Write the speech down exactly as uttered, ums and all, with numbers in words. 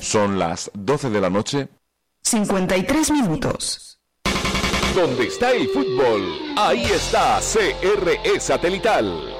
Son las doce de la noche. cincuenta y tres minutos. Donde está el fútbol, ahí está C R E Satelital.